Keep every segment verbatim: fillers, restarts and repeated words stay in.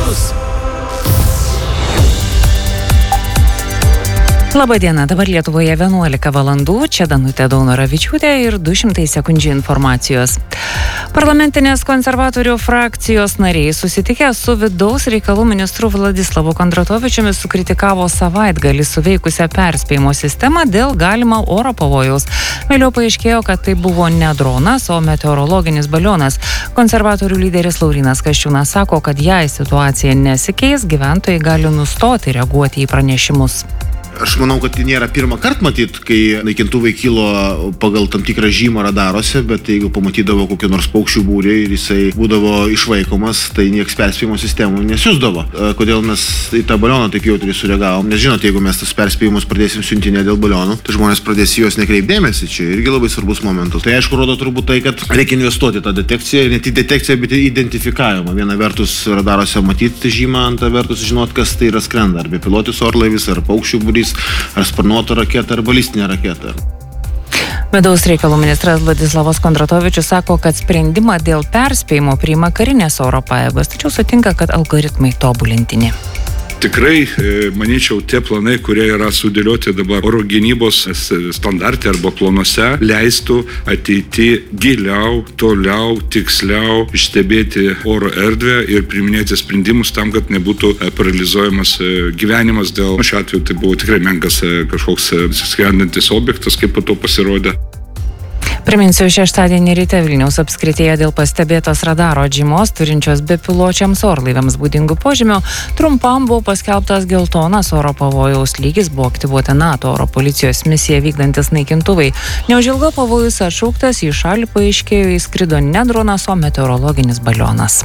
News. Labadiena, dabar Lietuvoje vienuolika valandų, čia Danutė Daunoravičiūtė ir du šimtai sekundžių informacijos. Parlamentinės konservatorių frakcijos nariai susitikę su vidaus reikalų ministru Vladislavu Kondratovičiumi sukritikavo savaitgalį suveikusią perspėjimo sistemą dėl galimo oro pavojaus. Vėliau paaiškėjo, kad tai buvo ne dronas, o meteorologinis balionas. Konservatorių lyderis Laurynas Kasčiūnas sako, kad jei situacija nesikeis, gyventojai gali nustoti reaguoti į pranešimus. Aš manau, kad tai nėra pirmą kartą matyt, kai naikintuvai kilo pagal tam tikrą žymą radaruose, bet jeigu pamatydavo kokį nors paukščių būrį ir jisai būdavo išvaikomas, tai nieks perspėjimo sistemų nesiųsdavo. Kodėl mes į tą balioną taip jautriai sureagavom? Nes žinot, jeigu mes tas perspėjimus pradėsim siuntinę dėl balionų, tai žmonės pradės juos nekreipdėmėsi, čia irgi labai svarbus momentas. Tai aišku, rodo turbūt tai, kad reikia investuoti tą detekciją, ne tik detekciją, bet ir identifikavimą. Viena vertus radaruose matyti žymą, antra vertus žinot, kas tai yra skrenda, ar bepilotis orlaivis, ar paukščių būrys, ar sparnuota raketa, ar balistinė raketa. Vidaus reikalų ministras Vladislavas Kondratovičius sako, kad sprendimą dėl perspėjimo priima karinės oro pajėgos, tačiau sutinka, kad algoritmai tobulintini. Tikrai, manyčiau, tie planai, kurie yra sudėlioti dabar oro gynybos standarte arba planuose, leistų ateiti giliau, toliau, tiksliau, išstebėti oro erdvę ir priiminėti sprendimus tam, kad nebūtų paralizuojamas gyvenimas dėl, šiuo atveju tai buvo tikrai menkas kažkoks skrendantis objektas, kaip po to pasirodė. Priminsiu, šeštadienį ryte Vilniaus apskrityje dėl pastebėtos radaro žymos turinčios bepiločiams orlaiviams būdingų požymių trumpam buvo paskelbtas geltonas oro pavojaus lygis, buvo aktyvuota NATO oro policijos misija vykdantis naikintuvai. Neužilgo pavojus atšauktas, į šalį paaiškėjo įskrido ne dronas, o meteorologinis balionas.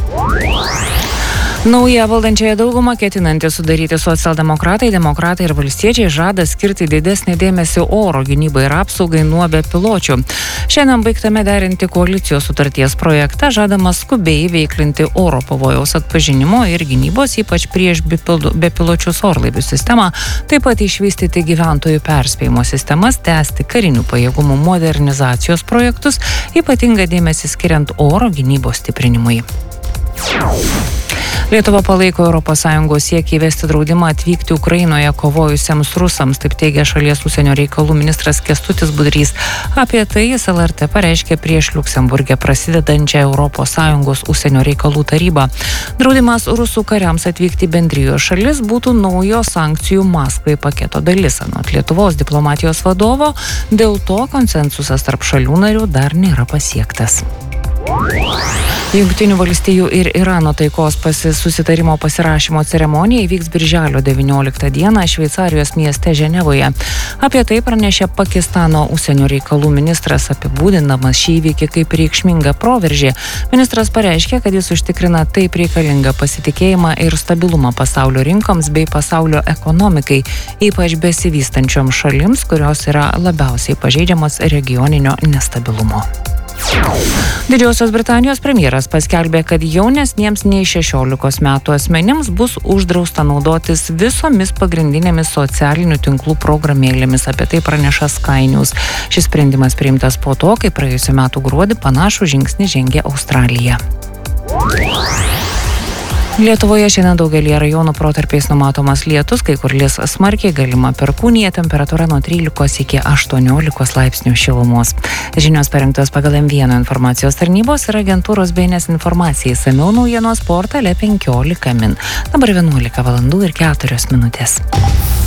Nauja valdančiąją daugumą ketinantį sudaryti socialdemokratai, demokratai ir valstiečiai žada skirti didesnį dėmesį oro gynybai ir apsaugai nuo bepiločių. Šiandien baigtame derinti koalicijos sutarties projektą žadama skubiai įveiklinti oro pavojaus atpažinimo ir gynybos, ypač prieš bepiločius orlaivių sistemą, taip pat išvystyti gyventojų perspėjimo sistemas, tęsti karinių pajėgumų modernizacijos projektus, ypatingą dėmesį skiriant oro gynybos stiprinimui. Lietuva palaiko Europos Sąjungos siekį įvesti draudimą atvykti Ukrainoje kovojusiems rusams, taip teigia šalies užsienio reikalų ministras Kęstutis Budrys. Apie tai jis L R T pareiškė prieš Liuksemburge prasidedančią Europos Sąjungos užsienio reikalų tarybą. Draudimas rusų kariams atvykti bendrijos šalis būtų naujo sankcijų Maskvai paketo dalis, anot Lietuvos diplomatijos vadovo, dėl to konsensusas tarp šalių narių dar nėra pasiektas. Jungtinių valstijų ir Irano taikos pasi susitarimo pasirašymo ceremonija įvyks birželio devynioliktą dieną Šveicarijos mieste Ženevoje. Apie tai pranešė Pakistano užsienio reikalų ministras, apibūdindamas šį įvykį kaip reikšmingą proveržį. Ministras pareiškė, kad jis užtikrina taip reikalingą pasitikėjimą ir stabilumą pasaulio rinkoms bei pasaulio ekonomikai, ypač besivystančioms šalims, kurios yra labiausiai pažeidžiamos regioninio nestabilumo. Didžiosios Britanijos premjeras paskelbė, kad jaunesniems nei šešiolikos metų asmenims bus uždrausta naudotis visomis pagrindinėmis socialinių tinklų programėlėmis. Apie tai praneša Sky News. Šis sprendimas priimtas po to, kai praėjusiu metu gruodį panašų žingsnį žengė Australija. Lietuvoje šiandien daugelį rajonų protarpiais numatomas lietus, kai kur lis smarkiai, galima perkūnija, temperatūra nuo trylikos iki aštuoniolikos laipsnių šilumos. Žinios parengtos pagal M vienas informacijos tarnybos ir agentūros B N S informacijai. Išsamiau naujienos portale penkiolika min. Dabar vienuolika valandų ir keturios minutės.